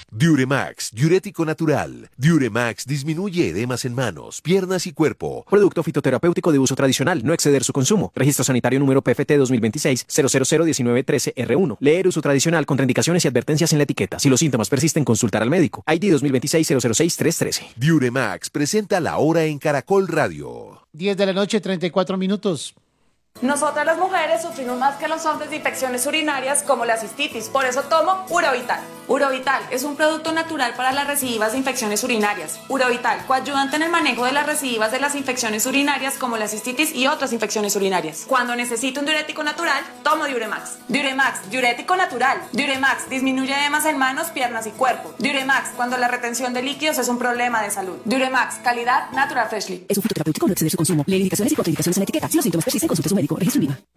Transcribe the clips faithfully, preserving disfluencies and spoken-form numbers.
Diuremax, diurético natural. Diuremax disminuye edemas en manos, piernas y cuerpo. Producto fitoterapéutico de uso tradicional, no exceder su consumo. Registro sanitario número P F T dos mil veintiséis cero cero cero diecinueve trece R uno. Leer uso tradicional, contraindicaciones y advertencias en la etiqueta. Si los síntomas persisten, consultar al médico. I D dos mil veintiséis cero cero seis tres trece. Diuremax presenta La Hora en Caracol Radio. diez de la noche, treinta y cuatro minutos. Nosotras las mujeres sufrimos más que los hombres de infecciones urinarias como la cistitis, por eso tomo Urovital. Urovital es un producto natural para las recidivas de infecciones urinarias. Urovital, coayudante en el manejo de las recidivas de las infecciones urinarias como la cistitis y otras infecciones urinarias. Cuando necesito un diurético natural, tomo Diuremax. Diuremax, diurético natural. Diuremax disminuye edemas en manos, piernas y cuerpo. Diuremax, cuando la retención de líquidos es un problema de salud. Diuremax, calidad Natural Freshly. Es un fitoterapéutico, no exceder su consumo. Lee indicaciones y contraindicaciones en la etiqueta. Si los síntomas persisten, consulte a su médico. Registro INVIMA.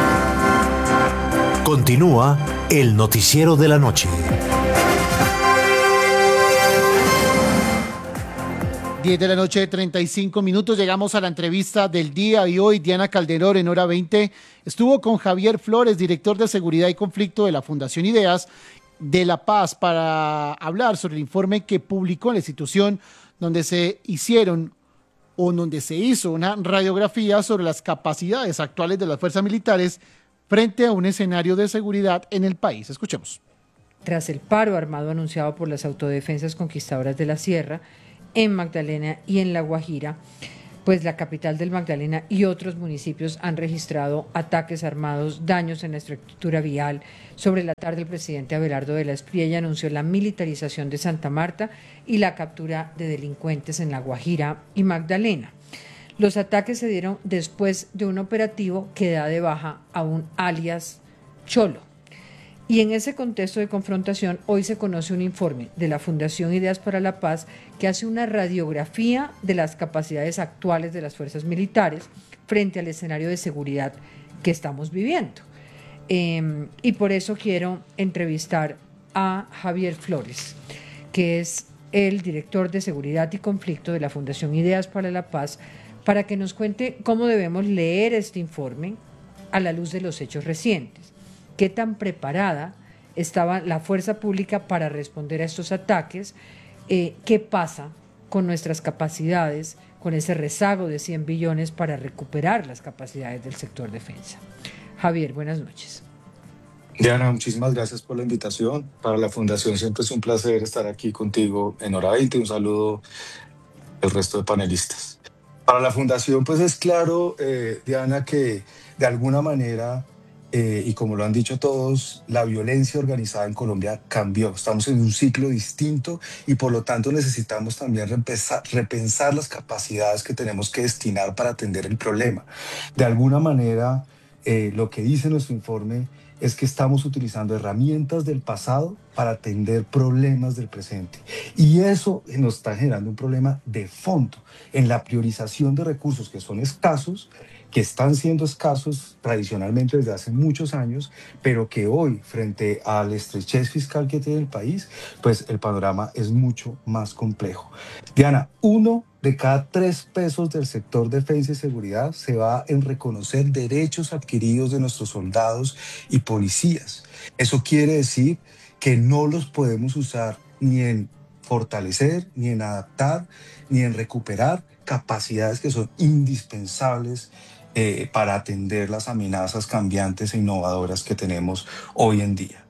Continúa el noticiero de la noche. diez de la noche, treinta y cinco minutos. Llegamos a la entrevista del día y hoy Diana Calderón en Hora veinte estuvo con Javier Flores, director de Seguridad y Conflicto de la Fundación Ideas de La Paz, para hablar sobre el informe que publicó la institución donde se hicieron o donde se hizo una radiografía sobre las capacidades actuales de las fuerzas militares frente a un escenario de seguridad en el país. Escuchemos. Tras el paro armado anunciado por las autodefensas conquistadoras de la Sierra, en Magdalena y en La Guajira, pues la capital del Magdalena y otros municipios han registrado ataques armados, daños en la estructura vial. Sobre la tarde, el presidente Abelardo de la Espriella anunció la militarización de Santa Marta y la captura de delincuentes en La Guajira y Magdalena. Los ataques se dieron después de un operativo que da de baja a un alias Cholo. Y en ese contexto de confrontación, hoy se conoce un informe de la Fundación Ideas para la Paz que hace una radiografía de las capacidades actuales de las fuerzas militares frente al escenario de seguridad que estamos viviendo. Eh, y por eso quiero entrevistar a Javier Flores, que es el director de Seguridad y Conflicto de la Fundación Ideas para la Paz, para que nos cuente cómo debemos leer este informe a la luz de los hechos recientes. ¿Qué tan preparada estaba la fuerza pública para responder a estos ataques? Eh, ¿Qué pasa con nuestras capacidades, con ese rezago de cien billones para recuperar las capacidades del sector defensa? Javier, buenas noches. Diana, muchísimas gracias por la invitación. Para la Fundación siempre es un placer estar aquí contigo en Hora veinte. Un saludo al resto de panelistas. Para la Fundación, pues es claro, eh, Diana, que de alguna manera... Eh, y como lo han dicho todos, la violencia organizada en Colombia cambió. Estamos en un ciclo distinto y por lo tanto necesitamos también repensar, repensar las capacidades que tenemos que destinar para atender el problema. De alguna manera, eh, lo que dice nuestro informe es que estamos utilizando herramientas del pasado para atender problemas del presente. Y eso nos está generando un problema de fondo en la priorización de recursos que son escasos, que están siendo escasos tradicionalmente desde hace muchos años, pero que hoy, frente a la estrechez fiscal que tiene el país, pues el panorama es mucho más complejo. Diana, uno de cada tres pesos del sector defensa y seguridad se va en reconocer derechos adquiridos de nuestros soldados y policías. Eso quiere decir que no los podemos usar ni en fortalecer, ni en adaptar, ni en recuperar capacidades que son indispensables Eh, para atender las amenazas cambiantes e innovadoras que tenemos hoy en día.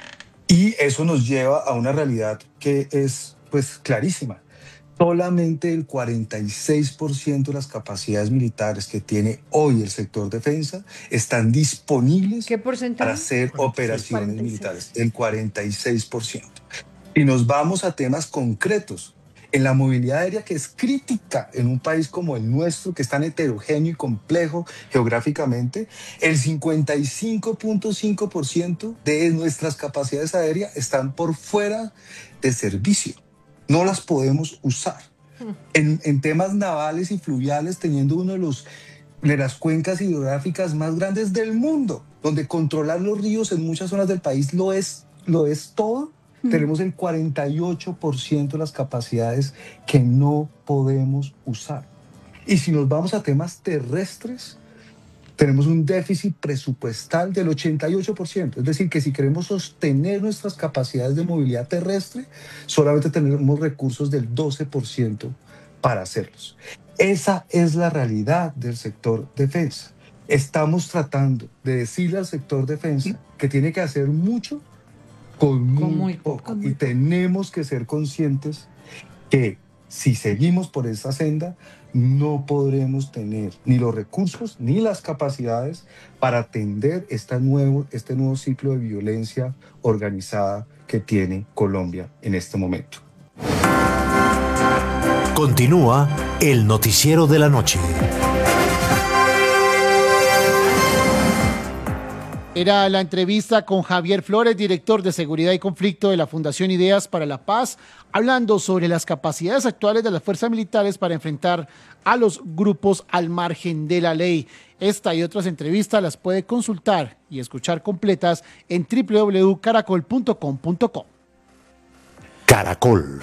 Y eso nos lleva a una realidad que es pues clarísima. Solamente el cuarenta y seis por ciento de las capacidades militares que tiene hoy el sector defensa están disponibles para hacer operaciones cuarenta y seis militares. El cuarenta y seis por ciento. Y nos vamos a temas concretos. En la movilidad aérea, que es crítica en un país como el nuestro, que es tan heterogéneo y complejo geográficamente, el cincuenta y cinco punto cinco por ciento de nuestras capacidades aéreas están por fuera de servicio. No las podemos usar. En, en temas navales y fluviales, teniendo uno de, los, de las cuencas hidrográficas más grandes del mundo, donde controlar los ríos en muchas zonas del país lo es, lo es todo. Tenemos el cuarenta y ocho por ciento de las capacidades que no podemos usar. Y si nos vamos a temas terrestres, Tenemos un déficit presupuestal del ochenta y ocho por ciento, es decir, que si queremos sostener nuestras capacidades de movilidad terrestre, solamente tenemos recursos del doce por ciento para hacerlos. Esa es la realidad del sector defensa. Estamos tratando de decirle al sector defensa que tiene que hacer mucho con muy, con muy poco. Con muy y tenemos que ser conscientes que si seguimos por esa senda, no podremos tener ni los recursos ni las capacidades para atender esta nuevo, este nuevo ciclo de violencia organizada que tiene Colombia en este momento. Continúa el noticiero de la noche. Era la entrevista con Javier Flores, director de Seguridad y Conflicto de la Fundación Ideas para la Paz, hablando sobre las capacidades actuales de las fuerzas militares para enfrentar a los grupos al margen de la ley. Esta y otras entrevistas las puede consultar y escuchar completas en doble u doble u doble u punto caracol punto com punto co. Caracol.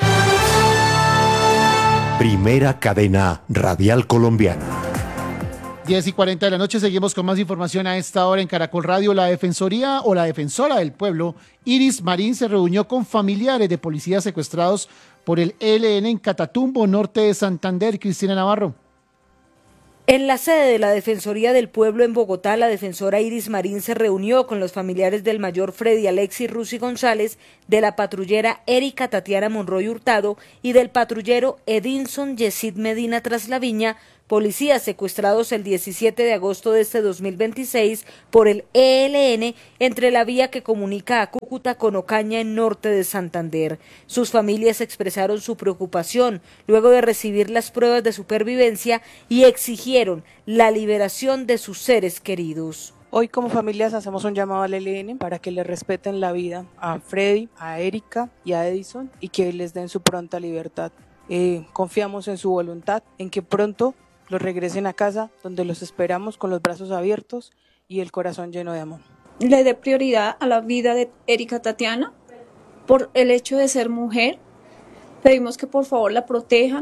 Primera cadena radial colombiana. diez y cuarenta de la noche, seguimos con más información a esta hora en Caracol Radio. La Defensoría o la Defensora del Pueblo, Iris Marín, se reunió con familiares de policías secuestrados por el E L N en Catatumbo, norte de Santander. Cristina Navarro. En la sede de la Defensoría del Pueblo en Bogotá, la defensora Iris Marín se reunió con los familiares del mayor Freddy Alexis Rusi González, de la patrullera Erika Tatiana Monroy Hurtado y del patrullero Edinson Yesid Medina Traslaviña, policías secuestrados el diecisiete de agosto de este dos mil veintiséis por el E L N entre la vía que comunica a Cúcuta con Ocaña en norte de Santander. Sus familias expresaron su preocupación luego de recibir las pruebas de supervivencia y exigieron la liberación de sus seres queridos. Hoy como familias hacemos un llamado al E L N para que le respeten la vida a Freddy, a Erika y a Edison y que les den su pronta libertad. Eh, confiamos en su voluntad, en que pronto los regresen a casa, donde los esperamos con los brazos abiertos y el corazón lleno de amor. Le dé prioridad a la vida de Erika Tatiana por el hecho de ser mujer. Pedimos que por favor la protejan,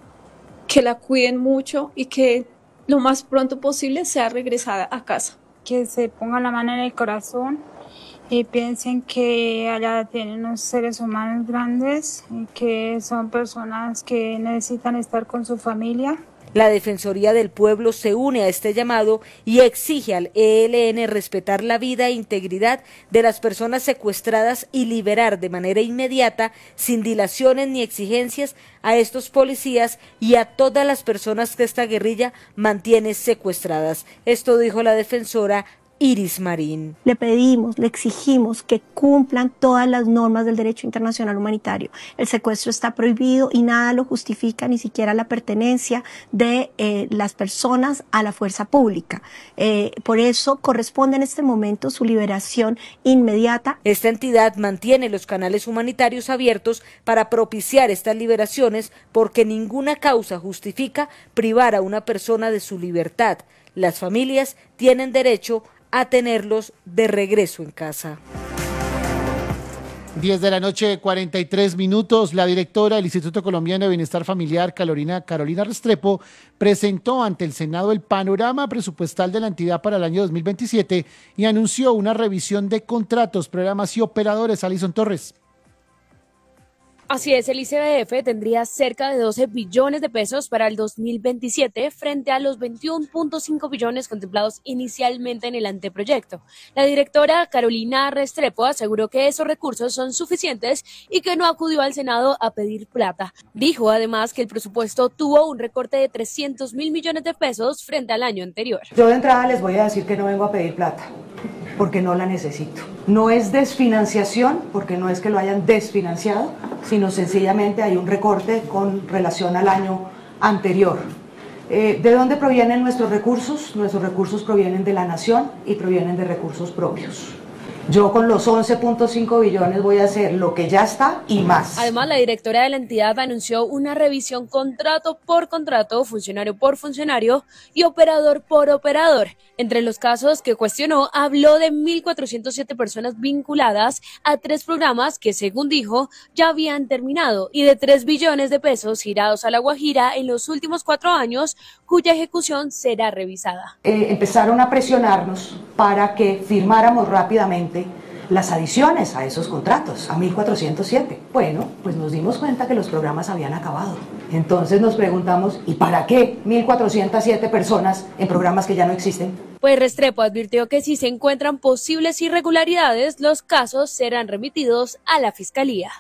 que la cuiden mucho y que lo más pronto posible sea regresada a casa. Que se pongan la mano en el corazón y piensen que allá tienen unos seres humanos grandes y que son personas que necesitan estar con su familia. La Defensoría del Pueblo se une a este llamado y exige al E L N respetar la vida e integridad de las personas secuestradas y liberar de manera inmediata, sin dilaciones ni exigencias, a estos policías y a todas las personas que esta guerrilla mantiene secuestradas. Esto dijo la defensora Iris Marín. Le pedimos, le exigimos que cumplan todas las normas del derecho internacional humanitario. El secuestro está prohibido y nada lo justifica, ni siquiera la pertenencia de eh, las personas a la fuerza pública. Eh, por eso corresponde en este momento su liberación inmediata. Esta entidad mantiene los canales humanitarios abiertos para propiciar estas liberaciones porque ninguna causa justifica privar a una persona de su libertad. Las familias tienen derecho a tenerlos de regreso en casa. diez de la noche, cuarenta y tres minutos. La directora del Instituto Colombiano de Bienestar Familiar, Carolina, Carolina Restrepo, presentó ante el Senado el panorama presupuestal de la entidad para el año dos mil veintisiete y anunció una revisión de contratos, programas y operadores. Alison Torres. Así es, el I C B F tendría cerca de doce billones de pesos para el dos mil veintisiete frente a los veintiuno punto cinco billones contemplados inicialmente en el anteproyecto. La directora Carolina Restrepo aseguró que esos recursos son suficientes y que no acudió al Senado a pedir plata. Dijo además que el presupuesto tuvo un recorte de trescientos mil millones de pesos frente al año anterior. Yo de entrada les voy a decir que no vengo a pedir plata, porque no la necesito. No es desfinanciación, porque no es que lo hayan desfinanciado, sino sencillamente hay un recorte con relación al año anterior. Eh, ¿De dónde provienen nuestros recursos? Nuestros recursos provienen de la nación y provienen de recursos propios. Yo con los once punto cinco billones voy a hacer lo que ya está y más. Además, la directora de la entidad anunció una revisión contrato por contrato, funcionario por funcionario y operador por operador. Entre los casos que cuestionó, habló de mil cuatrocientas siete personas vinculadas a tres programas que, según dijo, ya habían terminado y de tres billones de pesos girados a La Guajira en los últimos cuatro años, cuya ejecución será revisada. Eh, empezaron a presionarnos para que firmáramos rápidamente las adiciones a esos contratos, a mil cuatrocientos siete. Bueno, pues nos dimos cuenta que los programas habían acabado. Entonces nos preguntamos, ¿y para qué mil cuatrocientas siete personas en programas que ya no existen? Pues Restrepo advirtió que si se encuentran posibles irregularidades, los casos serán remitidos a la Fiscalía.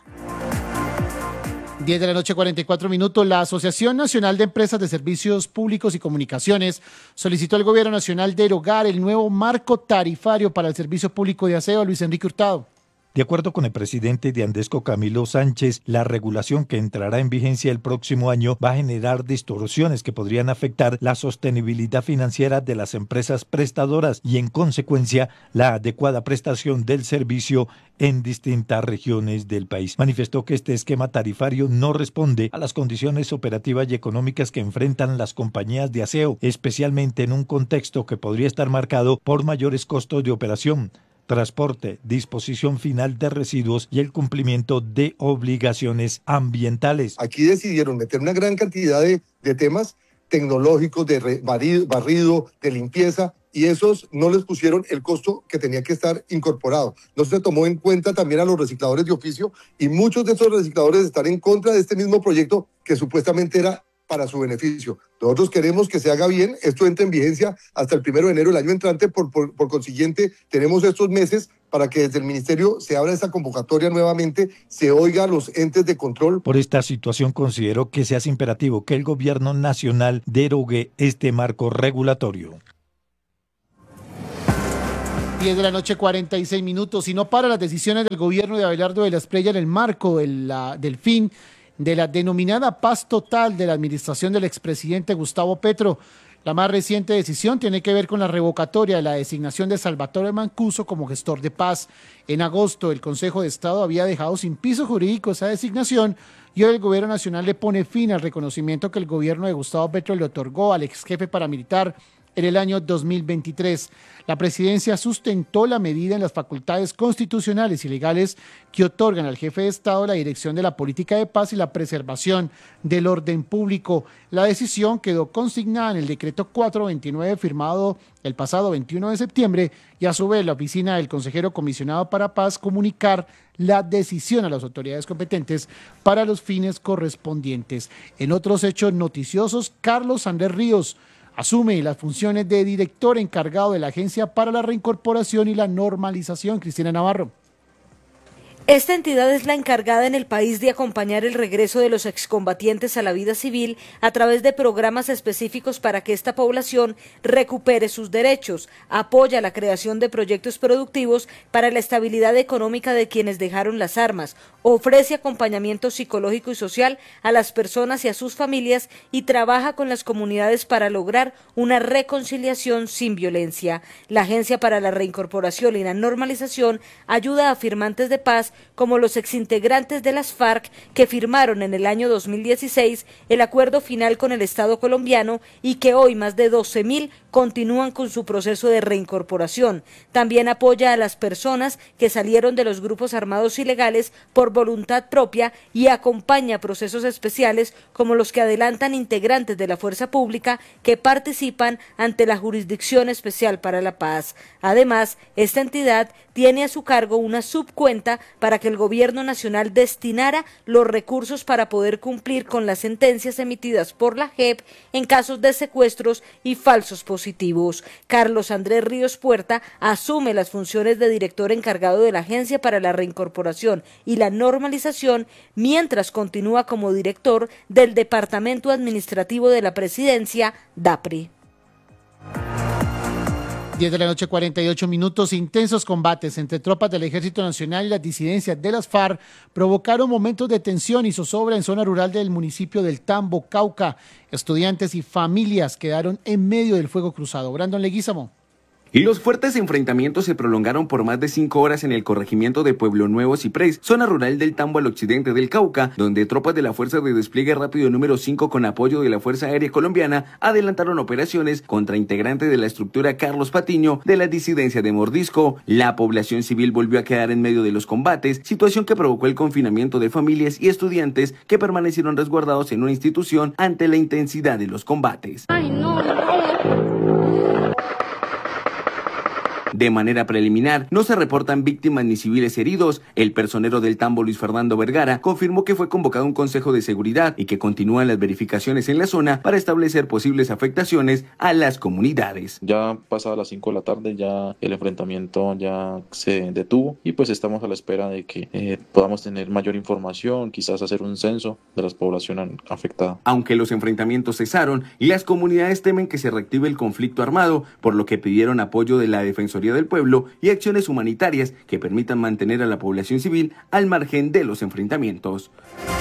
diez de la noche, cuarenta y cuatro minutos. La Asociación Nacional de Empresas de Servicios Públicos y Comunicaciones solicitó al Gobierno Nacional derogar el nuevo marco tarifario para el servicio público de aseo. Luis Enrique Hurtado. De acuerdo con el presidente de Andesco, Camilo Sánchez, la regulación que entrará en vigencia el próximo año va a generar distorsiones que podrían afectar la sostenibilidad financiera de las empresas prestadoras y, en consecuencia, la adecuada prestación del servicio en distintas regiones del país. Manifestó que este esquema tarifario no responde a las condiciones operativas y económicas que enfrentan las compañías de aseo, especialmente en un contexto que podría estar marcado por mayores costos de operación, transporte, disposición final de residuos y el cumplimiento de obligaciones ambientales. Aquí decidieron meter una gran cantidad de, de temas tecnológicos, de re, barrido, barrido, de limpieza, y esos no les pusieron el costo que tenía que estar incorporado. No se tomó en cuenta también a los recicladores de oficio, y muchos de esos recicladores están en contra de este mismo proyecto que supuestamente era para su beneficio. Nosotros queremos que se haga bien, esto entre en vigencia hasta el primero de enero del año entrante, por, por, por consiguiente tenemos estos meses para que desde el Ministerio se abra esa convocatoria nuevamente, se oiga a los entes de control. Por esta situación considero que se hace imperativo que el Gobierno Nacional derogue este marco regulatorio. diez de la noche, cuarenta y seis minutos. Y no para las decisiones del gobierno de Abelardo de la Espriella en el marco de la, del fin de la denominada paz total de la administración del expresidente Gustavo Petro. La más reciente decisión tiene que ver con la revocatoria de la designación de Salvatore Mancuso como gestor de paz. En agosto, el Consejo de Estado había dejado sin piso jurídico esa designación y hoy el Gobierno Nacional le pone fin al reconocimiento que el gobierno de Gustavo Petro le otorgó al ex jefe paramilitar en el año dos mil veintitrés. La presidencia sustentó la medida en las facultades constitucionales y legales que otorgan al jefe de Estado la dirección de la política de paz y la preservación del orden público. La decisión quedó consignada en el decreto cuatrocientos veintinueve firmado el pasado veintiuno de septiembre y a su vez la oficina del consejero comisionado para paz comunicar la decisión a las autoridades competentes para los fines correspondientes. En otros hechos noticiosos, Carlos Andrés Ríos asume las funciones de director encargado de la Agencia para la Reincorporación y la Normalización. Cristina Navarro. Esta entidad es la encargada en el país de acompañar el regreso de los excombatientes a la vida civil a través de programas específicos para que esta población recupere sus derechos, apoya la creación de proyectos productivos para la estabilidad económica de quienes dejaron las armas, ofrece acompañamiento psicológico y social a las personas y a sus familias y trabaja con las comunidades para lograr una reconciliación sin violencia. La Agencia para la Reincorporación y la Normalización ayuda a firmantes de paz como los exintegrantes de las FARC que firmaron en el año dos mil dieciséis el acuerdo final con el Estado colombiano y que hoy más de doce mil continúan con su proceso de reincorporación. También apoya a las personas que salieron de los grupos armados ilegales por voluntad propia y acompaña procesos especiales como los que adelantan integrantes de la fuerza pública que participan ante la Jurisdicción Especial para la Paz. Además, esta entidad tiene a su cargo una subcuenta para que el gobierno nacional destinara los recursos para poder cumplir con las sentencias emitidas por la J E P en casos de secuestros y falsos positivos. Carlos Andrés Ríos Puerta asume las funciones de director encargado de la Agencia para la Reincorporación y la Normalización, mientras continúa como director del Departamento Administrativo de la Presidencia, DAPRI. diez de la noche, cuarenta y ocho minutos. Intensos combates entre tropas del Ejército Nacional y las disidencias de las FARC provocaron momentos de tensión y zozobra en zona rural del municipio del Tambo, Cauca. Estudiantes y familias quedaron en medio del fuego cruzado. Brandon Leguízamo. Y los fuertes enfrentamientos se prolongaron por más de cinco horas en el corregimiento de Pueblo Nuevo Ciprés, zona rural del Tambo al occidente del Cauca, donde tropas de la Fuerza de Despliegue Rápido número cinco con apoyo de la Fuerza Aérea Colombiana adelantaron operaciones contra integrantes de la estructura Carlos Patiño de la disidencia de Mordisco. La población civil volvió a quedar en medio de los combates, situación que provocó el confinamiento de familias y estudiantes que permanecieron resguardados en una institución ante la intensidad de los combates. Ay, no, no. De manera preliminar, no se reportan víctimas ni civiles heridos. El personero del Tambo, Luis Fernando Vergara, confirmó que fue convocado un consejo de seguridad y que continúan las verificaciones en la zona para establecer posibles afectaciones a las comunidades. Ya pasadas las cinco de la tarde, ya el enfrentamiento ya se detuvo y pues estamos a la espera de que eh, podamos tener mayor información, quizás hacer un censo de la población afectada. Aunque los enfrentamientos cesaron y las comunidades temen que se reactive el conflicto armado, por lo que pidieron apoyo de la Defensoría del Pueblo y acciones humanitarias que permitan mantener a la población civil al margen de los enfrentamientos.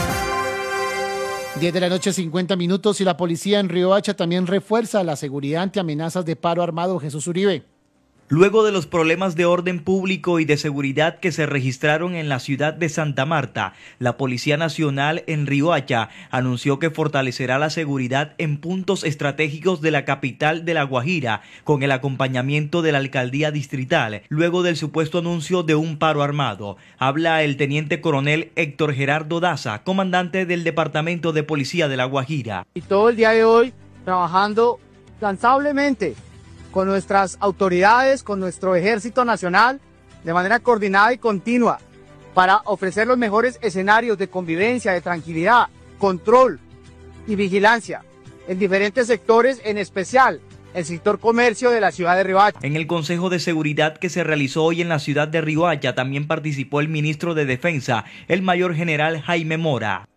diez de la noche, cincuenta minutos, y la policía en Riohacha también refuerza la seguridad ante amenazas de paro armado. Jesús Uribe. Luego de los problemas de orden público y de seguridad que se registraron en la ciudad de Santa Marta, la Policía Nacional en Riohacha anunció que fortalecerá la seguridad en puntos estratégicos de la capital de La Guajira con el acompañamiento de la alcaldía distrital, luego del supuesto anuncio de un paro armado. Habla el teniente coronel Héctor Gerardo Daza, comandante del Departamento de Policía de La Guajira. Y todo el día de hoy trabajando cansablemente con nuestras autoridades, con nuestro Ejército Nacional, de manera coordinada y continua, para ofrecer los mejores escenarios de convivencia, de tranquilidad, control y vigilancia en diferentes sectores, en especial el sector comercio de la ciudad de Riohacha. En el Consejo de Seguridad que se realizó hoy en la ciudad de Riohacha también participó el ministro de Defensa, el mayor general Jaime Mora.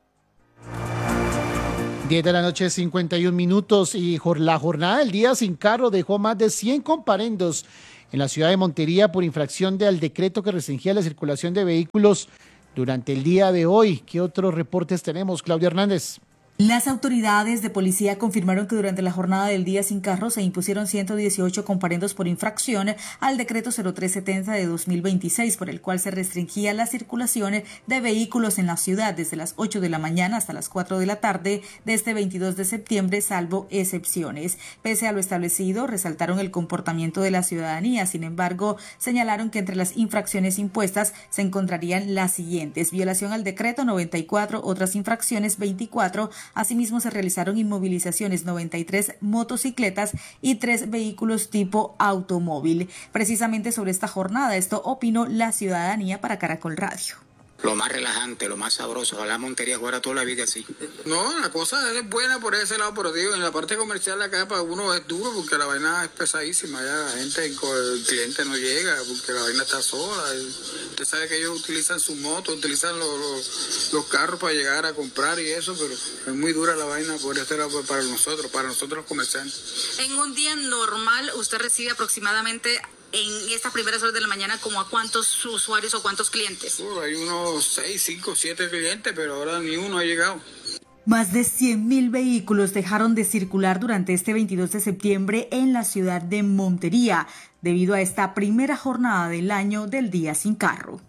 diez de la noche, cincuenta y un minutos, y la jornada del día sin carro dejó más de cien comparendos en la ciudad de Montería por infracción del decreto que restringía la circulación de vehículos durante el día de hoy. ¿Qué otros reportes tenemos, Claudia Hernández? Las autoridades de policía confirmaron que durante la jornada del día sin carro se impusieron ciento dieciocho comparendos por infracción al decreto cero tres setenta de dos mil veintiséis, por el cual se restringía la circulación de vehículos en la ciudad desde las ocho de la mañana hasta las cuatro de la tarde de este veintidós de septiembre, salvo excepciones. Pese a lo establecido, resaltaron el comportamiento de la ciudadanía. Sin embargo, señalaron que entre las infracciones impuestas se encontrarían las siguientes: violación al decreto noventa y cuatro, otras infracciones veinticuatro. Asimismo, se realizaron inmovilizaciones noventa y tres motocicletas y tres vehículos tipo automóvil. Precisamente sobre esta jornada, esto opinó la ciudadanía para Caracol Radio. Lo más relajante, lo más sabroso. Ojalá Montería fuera toda la vida así. No, la cosa es buena por ese lado, pero digo, en la parte comercial acá para uno es duro porque la vaina es pesadísima. Ya la gente, el cliente no llega porque la vaina está sola. Usted sabe que ellos utilizan sus motos, utilizan los, los, los carros para llegar a comprar y eso, pero es muy dura la vaina por ese lado para nosotros, para nosotros los comerciantes. En un día normal, usted recibe aproximadamente en estas primeras horas de la mañana, ¿como a cuántos usuarios o cuántos clientes? Uh, hay unos seis, cinco, siete clientes, pero ahora ni uno ha llegado. Más de cien mil vehículos dejaron de circular durante este veintidós de septiembre en la ciudad de Montería, debido a esta primera jornada del año del día sin carro.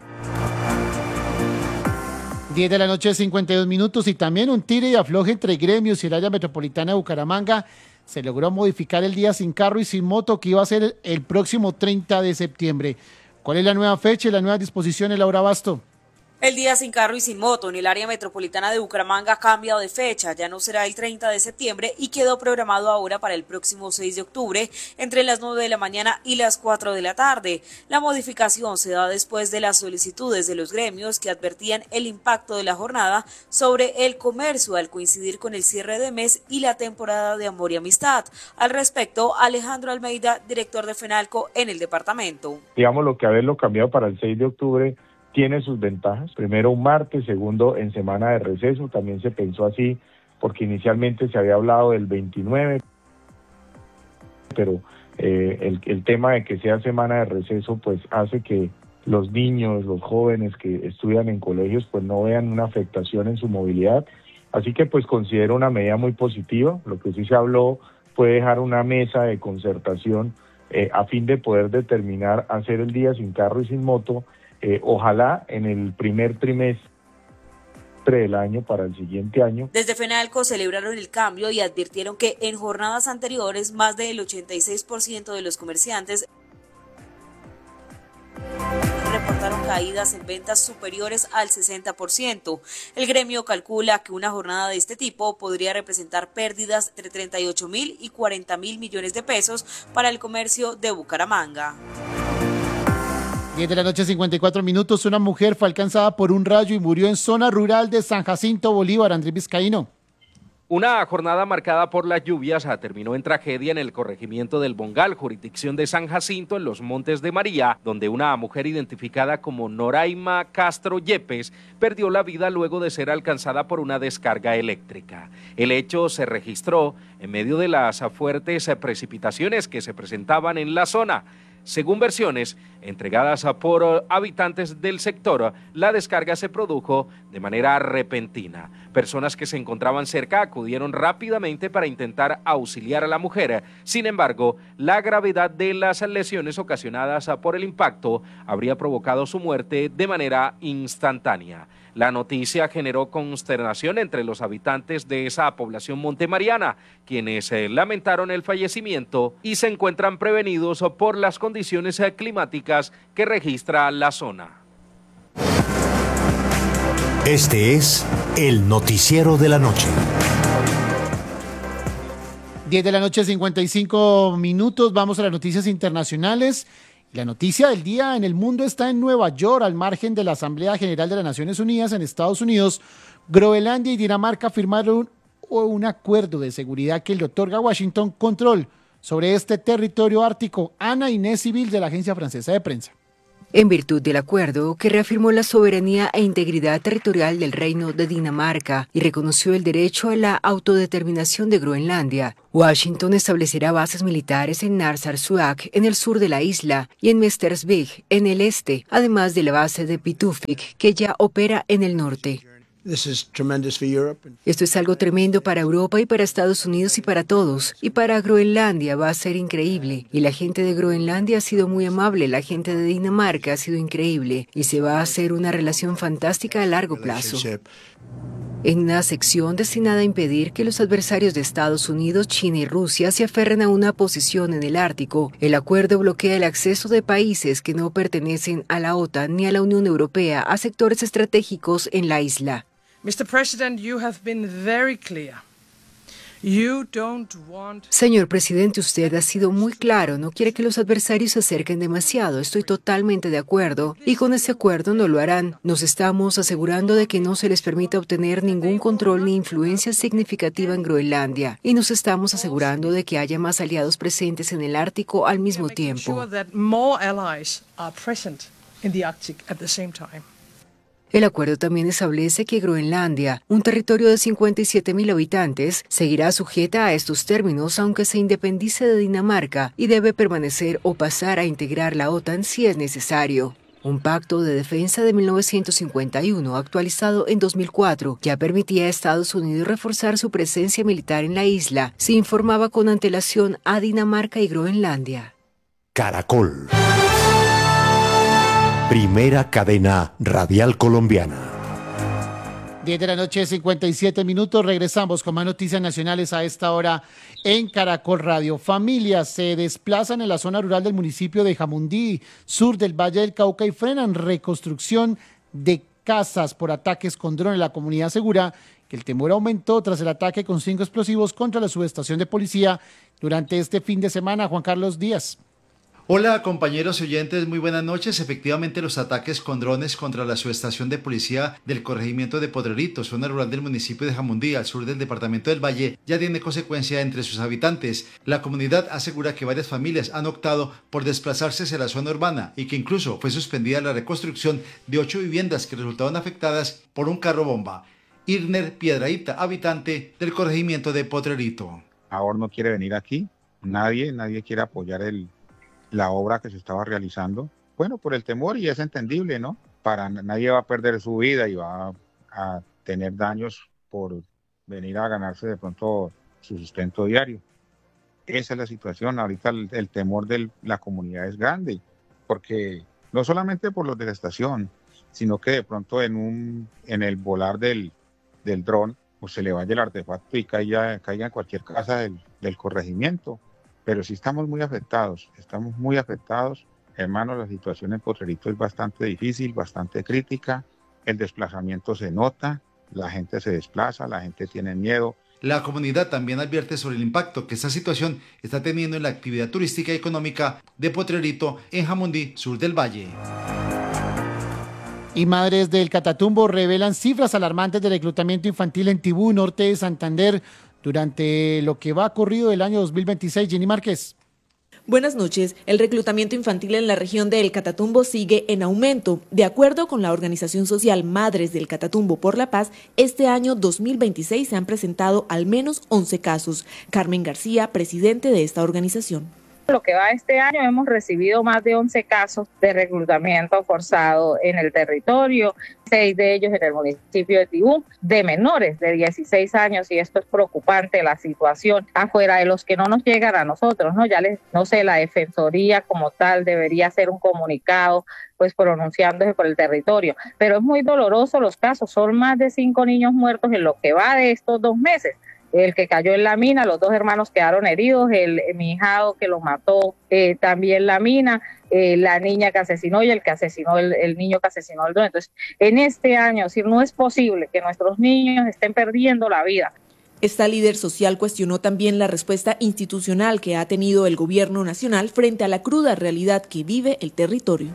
diez de la noche, cincuenta y dos minutos, y también un tire y afloje entre gremios y el área metropolitana de Bucaramanga. Se logró modificar el día sin carro y sin moto, que iba a ser el próximo treinta de septiembre. ¿Cuál es la nueva fecha y la nueva disposición, Laura Basto? El día sin carro y sin moto en el área metropolitana de Bucaramanga ha cambiado de fecha, ya no será el treinta de septiembre y quedó programado ahora para el próximo seis de octubre entre las nueve de la mañana y las cuatro de la tarde. La modificación se da después de las solicitudes de los gremios que advertían el impacto de la jornada sobre el comercio al coincidir con el cierre de mes y la temporada de amor y amistad. Al respecto, Alejandro Almeida, director de FENALCO en el departamento. Digamos, lo que haberlo cambiado para el seis de octubre tiene sus ventajas. Primero, un martes; segundo, en semana de receso. También se pensó así porque inicialmente se había hablado del veintinueve, pero eh, el, el tema de que sea semana de receso pues hace que los niños, los jóvenes que estudian en colegios pues no vean una afectación en su movilidad. Así que pues considero una medida muy positiva. Lo que sí se habló fue dejar una mesa de concertación eh, a fin de poder determinar hacer el día sin carro y sin moto, eh, ojalá en el primer trimestre del año para el siguiente año. Desde FENALCO celebraron el cambio y advirtieron que en jornadas anteriores más del ochenta y seis por ciento de los comerciantes reportaron caídas en ventas superiores al sesenta por ciento. El gremio calcula que una jornada de este tipo podría representar pérdidas entre treinta y ocho mil y cuarenta mil millones de pesos para el comercio de Bucaramanga. diez de la noche, cincuenta y cuatro minutos. Una mujer fue alcanzada por un rayo y murió en zona rural de San Jacinto, Bolívar. Andrés Vizcaíno. Una jornada marcada por las lluvias terminó en tragedia en el corregimiento del Bongal, jurisdicción de San Jacinto, en los Montes de María, donde una mujer identificada como Noraima Castro Yepes perdió la vida luego de ser alcanzada por una descarga eléctrica. El hecho se registró en medio de las fuertes precipitaciones que se presentaban en la zona. Según versiones entregadas por habitantes del sector, la descarga se produjo de manera repentina. Personas que se encontraban cerca acudieron rápidamente para intentar auxiliar a la mujer. Sin embargo, la gravedad de las lesiones ocasionadas por el impacto habría provocado su muerte de manera instantánea. La noticia generó consternación entre los habitantes de esa población montemariana, quienes eh, lamentaron el fallecimiento y se encuentran prevenidos por las condiciones eh, climáticas que registra la zona. Este es el noticiero de la noche. diez de la noche, cincuenta y cinco minutos. Vamos a las noticias internacionales. La noticia del día en el mundo está en Nueva York, al margen de la Asamblea General de las Naciones Unidas en Estados Unidos. Groenlandia y Dinamarca firmaron un, un acuerdo de seguridad que le otorga a Washington control sobre este territorio ártico. Ana Inés Civil, de la Agencia Francesa de Prensa. En virtud del acuerdo, que reafirmó la soberanía e integridad territorial del Reino de Dinamarca y reconoció el derecho a la autodeterminación de Groenlandia, Washington establecerá bases militares en Narsarsuaq, en el sur de la isla, y en Mestersvig, en el este, además de la base de Pituffik, que ya opera en el norte. Esto es algo tremendo para Europa y para Estados Unidos y para todos. Y para Groenlandia va a ser increíble. Y la gente de Groenlandia ha sido muy amable, la gente de Dinamarca ha sido increíble. Y se va a hacer una relación fantástica a largo plazo. En una sección destinada a impedir que los adversarios de Estados Unidos, China y Rusia se aferren a una posición en el Ártico, el acuerdo bloquea el acceso de países que no pertenecen a la OTAN ni a la Unión Europea a sectores estratégicos en la isla. mister President, you have been very clear. You don't want... Señor presidente, usted ha sido muy claro, no quiere que los adversarios se acerquen demasiado. Estoy totalmente de acuerdo y con ese acuerdo no lo harán. Nos estamos asegurando de que no se les permita obtener ningún control ni influencia significativa en Groenlandia y nos estamos asegurando de que haya más aliados presentes en el Ártico al mismo tiempo. El acuerdo también establece que Groenlandia, un territorio de cincuenta y siete mil habitantes, seguirá sujeta a estos términos aunque se independice de Dinamarca y debe permanecer o pasar a integrar la OTAN si es necesario. Un pacto de defensa de mil novecientos cincuenta y uno, actualizado en dos mil cuatro, ya permitía a Estados Unidos reforzar su presencia militar en la isla si informaba con antelación a Dinamarca y Groenlandia. Caracol. Primera cadena radial colombiana. diez de la noche, cincuenta y siete minutos. Regresamos con más noticias nacionales a esta hora en Caracol Radio. Familias se desplazan en la zona rural del municipio de Jamundí, sur del Valle del Cauca, y frenan reconstrucción de casas por ataques con drones. La comunidad asegura que el temor aumentó tras el ataque con cinco explosivos contra la subestación de policía durante este fin de semana. Juan Carlos Díaz. Hola compañeros y oyentes, muy buenas noches. Efectivamente, los ataques con drones contra la subestación de policía del corregimiento de Potrerito, zona rural del municipio de Jamundí, al sur del departamento del Valle, ya tiene consecuencia entre sus habitantes. La comunidad asegura que varias familias han optado por desplazarse hacia la zona urbana y que incluso fue suspendida la reconstrucción de ocho viviendas que resultaron afectadas por un carro bomba. Irner Piedrahita, habitante del corregimiento de Potrerito. Ahora no quiere venir aquí, nadie, nadie quiere apoyar el la obra que se estaba realizando, bueno, por el temor, y es entendible, ¿no? Para nadie va a perder su vida y va a, a tener daños por venir a ganarse de pronto su sustento diario. Esa es la situación. Ahorita el, el temor de la comunidad es grande, porque no solamente por los de la estación, sino que de pronto en un en el volar del, del dron, pues se le vaya el artefacto y caiga, caiga en cualquier casa del, del corregimiento. Pero sí estamos muy afectados, estamos muy afectados. Hermano, la situación en Potrerito es bastante difícil, bastante crítica. El desplazamiento se nota, la gente se desplaza, la gente tiene miedo. La comunidad también advierte sobre el impacto que esta situación está teniendo en la actividad turística y económica de Potrerito en Jamundí, sur del Valle. Y madres del Catatumbo revelan cifras alarmantes de reclutamiento infantil en Tibú, norte de Santander, durante lo que va corrido del año dos mil veintiséis. Jenny Márquez. Buenas noches. El reclutamiento infantil en la región de El Catatumbo sigue en aumento. De acuerdo con la organización social Madres del Catatumbo por la Paz, este año dos mil veintiséis se han presentado al menos once casos. Carmen García, presidente de esta organización. Lo que va este año hemos recibido más de once casos de reclutamiento forzado en el territorio, seis de ellos en el municipio de Tibú, de menores de dieciséis años, y esto es preocupante, la situación, afuera de los que no nos llegan a nosotros, ¿no? Ya les, no sé, la Defensoría como tal debería hacer un comunicado pues pronunciándose por el territorio, pero es muy doloroso los casos, son más de cinco niños muertos en lo que va de estos dos meses. El que cayó en la mina, los dos hermanos quedaron heridos, el, mi hijado que lo mató eh, también la mina, eh, la niña que asesinó y el que asesinó, el, el niño que asesinó el dron. Entonces, en este año, es decir, no es posible que nuestros niños estén perdiendo la vida. Esta líder social cuestionó también la respuesta institucional que ha tenido el gobierno nacional frente a la cruda realidad que vive el territorio.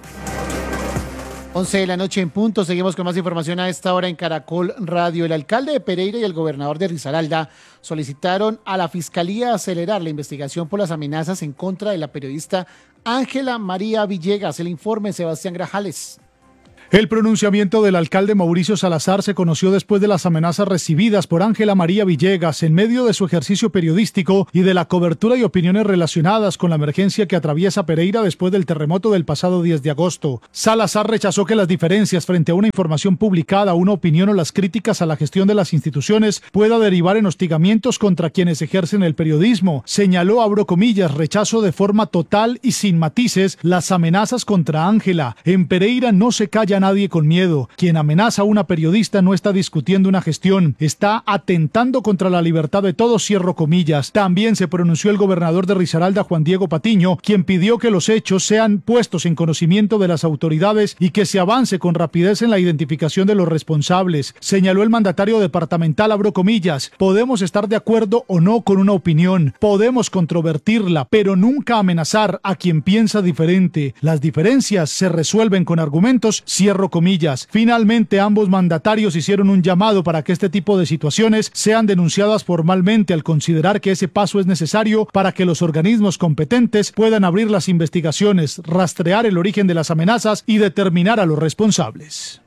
once de la noche en punto, seguimos con más información a esta hora en Caracol Radio. El alcalde de Pereira y el gobernador de Risaralda solicitaron a la Fiscalía acelerar la investigación por las amenazas en contra de la periodista Ángela María Villegas. El informe, Sebastián Grajales. El pronunciamiento del alcalde Mauricio Salazar se conoció después de las amenazas recibidas por Ángela María Villegas en medio de su ejercicio periodístico y de la cobertura y opiniones relacionadas con la emergencia que atraviesa Pereira después del terremoto del pasado diez de agosto. Salazar rechazó que las diferencias frente a una información publicada, una opinión o las críticas a la gestión de las instituciones pueda derivar en hostigamientos contra quienes ejercen el periodismo. Señaló, abro comillas, rechazo de forma total y sin matices las amenazas contra Ángela. En Pereira no se calla nadie con miedo. Quien amenaza a una periodista no está discutiendo una gestión, está atentando contra la libertad de todos, cierro comillas. También se pronunció el gobernador de Risaralda, Juan Diego Patiño, quien pidió que los hechos sean puestos en conocimiento de las autoridades y que se avance con rapidez en la identificación de los responsables. Señaló el mandatario departamental, abro comillas, podemos estar de acuerdo o no con una opinión, podemos controvertirla, pero nunca amenazar a quien piensa diferente. Las diferencias se resuelven con argumentos, cierro comillas. Finalmente, ambos mandatarios hicieron un llamado para que este tipo de situaciones sean denunciadas formalmente, al considerar que ese paso es necesario para que los organismos competentes puedan abrir las investigaciones, rastrear el origen de las amenazas y determinar a los responsables.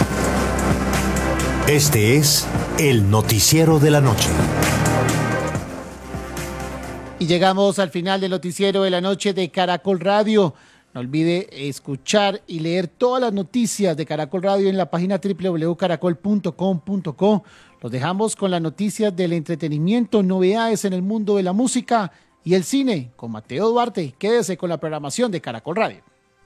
Este es el noticiero de la noche. Y llegamos al final del noticiero de la noche de Caracol Radio. No olvide escuchar y leer todas las noticias de Caracol Radio en la página doble u doble u doble u punto caracol punto com punto co. Los dejamos con las noticias del entretenimiento, novedades en el mundo de la música y el cine con Mateo Duarte. Quédese con la programación de Caracol Radio.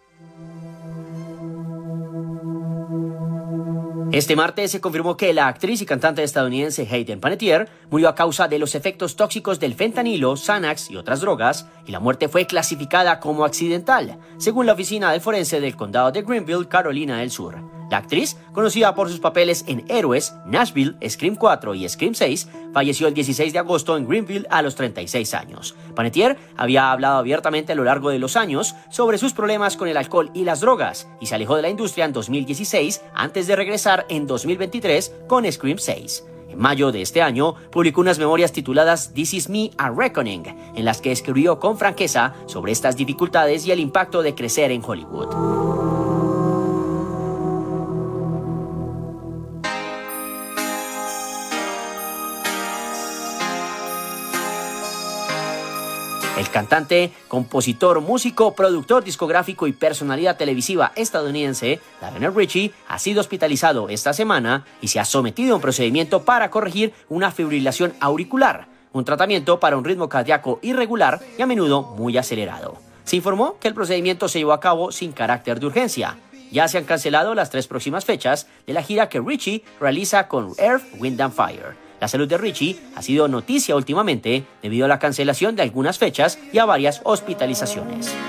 Este martes se confirmó que la actriz y cantante estadounidense Hayden Panettiere murió a causa de los efectos tóxicos del fentanilo, Xanax y otras drogas, y la muerte fue clasificada como accidental, según la oficina de forense del condado de Greenville, Carolina del Sur. La actriz, conocida por sus papeles en Héroes, Nashville, Scream cuatro y Scream seis, falleció el dieciséis de agosto en Greenville a los treinta y seis años. Panettiere había hablado abiertamente a lo largo de los años sobre sus problemas con el alcohol y las drogas, y se alejó de la industria en dos mil dieciséis antes de regresar en dos mil veintitrés con Scream seis. En mayo de este año, publicó unas memorias tituladas This Is Me, A Reckoning, en las que escribió con franqueza sobre estas dificultades y el impacto de crecer en Hollywood. El cantante, compositor, músico, productor discográfico y personalidad televisiva estadounidense, Lionel Richie, ha sido hospitalizado esta semana y se ha sometido a un procedimiento para corregir una fibrilación auricular, un tratamiento para un ritmo cardíaco irregular y a menudo muy acelerado. Se informó que el procedimiento se llevó a cabo sin carácter de urgencia. Ya se han cancelado las tres próximas fechas de la gira que Richie realiza con Earth, Wind and Fire. La salud de Richie ha sido noticia últimamente debido a la cancelación de algunas fechas y a varias hospitalizaciones.